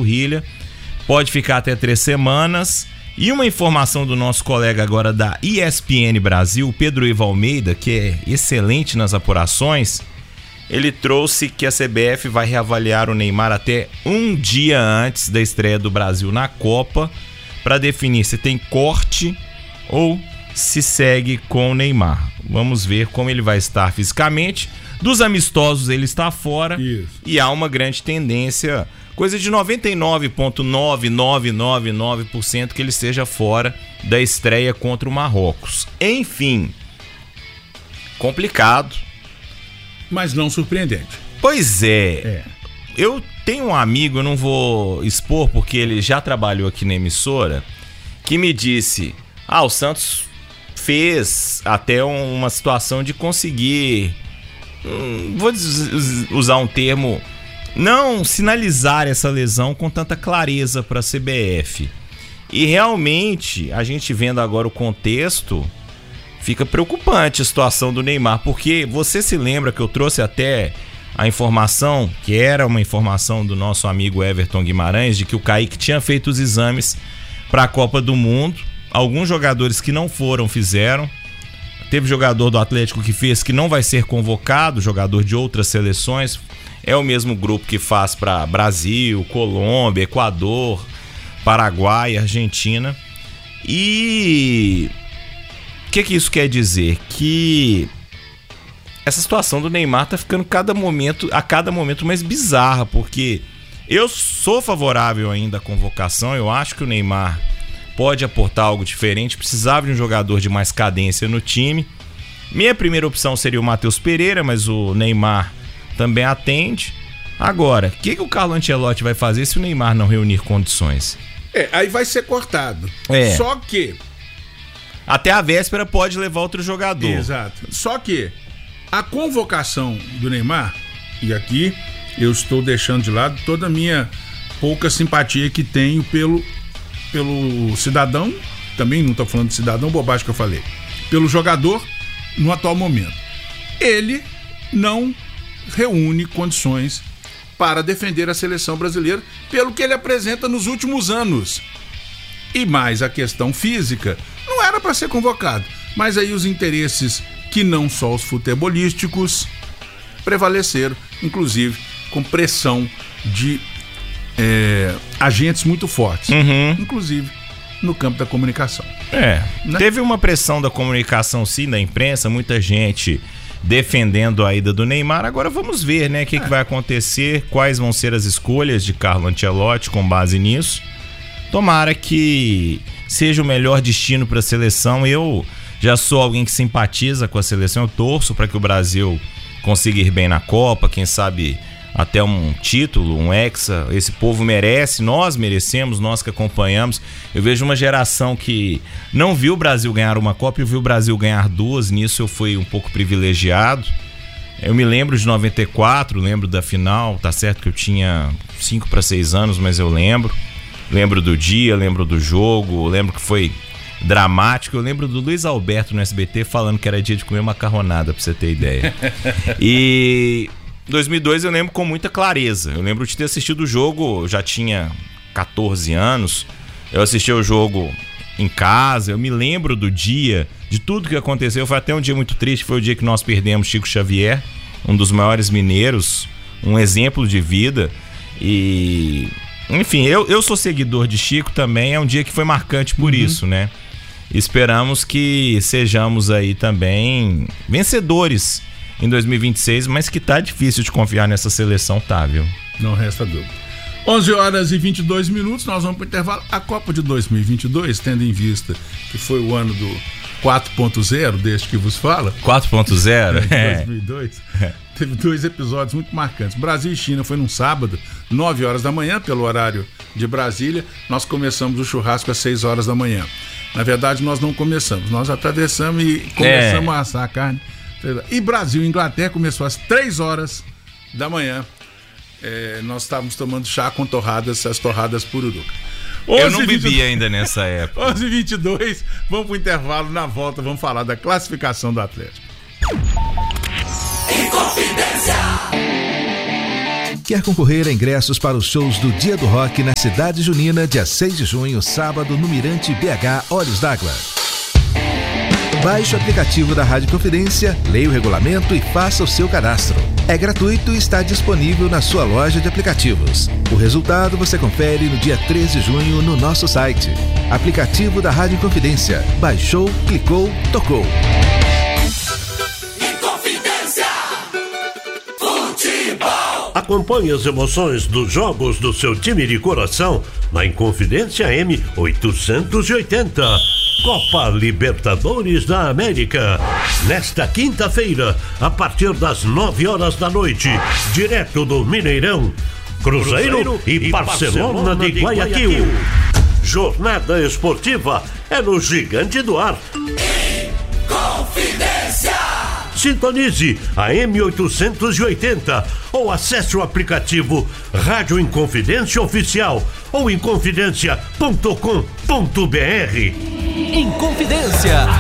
panturrilha, pode ficar até 3 semanas. E uma informação do nosso colega agora da ESPN Brasil, Pedro Ivo Almeida, que é excelente nas apurações, ele trouxe que a CBF vai reavaliar o Neymar até um dia antes da estreia do Brasil na Copa, para definir se tem corte ou se segue com o Neymar. Vamos ver como ele vai estar fisicamente. Dos amistosos ele está fora. Isso. E há uma grande tendência, coisa de 99,9999% que ele esteja fora da estreia contra o Marrocos. Enfim, complicado. Mas não surpreendente. Pois é. Eu tenho um amigo, eu não vou expor porque ele já trabalhou aqui na emissora, que me disse, o Santos fez até uma situação de conseguir, vou usar um termo, não sinalizar essa lesão com tanta clareza para a CBF. E realmente, a gente vendo agora o contexto, fica preocupante a situação do Neymar, porque você se lembra que eu trouxe até a informação, que era uma informação do nosso amigo Everton Guimarães, de que o Kaique tinha feito os exames para a Copa do Mundo. Alguns jogadores que não foram fizeram. Teve jogador do Atlético que fez, que não vai ser convocado, jogador de outras seleções. É o mesmo grupo que faz para Brasil, Colômbia, Equador, Paraguai, Argentina. E o que isso quer dizer? Que essa situação do Neymar tá ficando a cada momento mais bizarra, porque eu sou favorável ainda à convocação. Eu acho que o Neymar pode aportar algo diferente, precisava de um jogador de mais cadência no time. Minha primeira opção seria o Matheus Pereira, mas o Neymar também atende. Agora, o que o Carlo Ancelotti vai fazer se o Neymar não reunir condições? Aí vai ser cortado. Só que até a véspera pode levar outro jogador. Exato. Só que a convocação do Neymar, e aqui eu estou deixando de lado toda a minha pouca simpatia que tenho pelo cidadão, também não estou falando de cidadão, bobagem que eu falei, pelo jogador no atual momento. Ele não reúne condições para defender a seleção brasileira pelo que ele apresenta nos últimos anos. E mais a questão física, não era para ser convocado, mas aí os interesses que não só os futebolísticos prevaleceram, inclusive com pressão de agentes muito fortes, inclusive no campo da comunicação. Né? Teve uma pressão da comunicação, sim, da imprensa, muita gente defendendo a ida do Neymar. Agora vamos ver, né, o que vai acontecer, quais vão ser as escolhas de Carlo Ancelotti com base nisso. Tomara que seja o melhor destino para a seleção. Eu já sou alguém que simpatiza com a seleção, eu torço para que o Brasil consiga ir bem na Copa, quem sabe até um título, um hexa. Esse povo merece, nós merecemos, nós que acompanhamos. Eu vejo uma geração que não viu o Brasil ganhar uma Copa e viu o Brasil ganhar 2, nisso eu fui um pouco privilegiado. Eu me lembro de 94, lembro da final, tá certo que eu tinha 5 para 6 anos, mas eu lembro do dia, lembro do jogo, lembro que foi dramático. Eu lembro do Luiz Alberto no SBT falando que era dia de comer macarronada, pra você ter ideia. E 2002 eu lembro com muita clareza. Eu lembro de ter assistido o jogo, eu já tinha 14 anos. Eu assisti o jogo em casa, eu me lembro do dia, de tudo que aconteceu. Foi até um dia muito triste, foi o dia que nós perdemos Chico Xavier, um dos maiores mineiros, um exemplo de vida. E enfim, eu sou seguidor de Chico também, é um dia que foi marcante por isso, né? Esperamos que sejamos aí também vencedores em 2026, mas que tá difícil de confiar nessa seleção, tá, viu? Não resta dúvida. 11h22, nós vamos para o intervalo. A Copa de 2022, tendo em vista que foi o ano do 4.0, deste que vos fala. 4.0? 2002. Teve 2 episódios muito marcantes. Brasil e China foi num sábado, 9 horas da manhã, pelo horário de Brasília. Nós começamos o churrasco às 6 horas da manhã. Na verdade, nós não começamos. Nós atravessamos e começamos a assar a carne. E Brasil e Inglaterra começou às 3 horas da manhã. Nós estávamos tomando chá com torradas, as torradas pururuca. Eu não bebi ainda nessa época. 11h22, vamos pro intervalo. Na volta vamos falar da classificação do Atlético. Inconfidência. Quer concorrer a ingressos para os shows do Dia do Rock na Cidade Junina, dia 6 de junho, sábado, no Mirante BH Olhos d'Água. Baixe o aplicativo da Rádio Confidência, leia o regulamento e faça o seu cadastro. É gratuito e está disponível na sua loja de aplicativos. O resultado você confere no dia 13 de junho no nosso site. Aplicativo da Rádio Confidência. Baixou, clicou, tocou. Inconfidência Futebol. Acompanhe as emoções dos jogos do seu time de coração na Inconfidência M880. Copa Libertadores da América. Nesta quinta-feira, a partir das 9 horas da noite, direto do Mineirão, Cruzeiro e Barcelona de Guayaquil. Jornada esportiva é no Gigante do Ar. Inconfidência. Sintonize a M880 ou acesse o aplicativo Rádio Inconfidência Oficial ou inconfidencia.com.br. Inconfidência.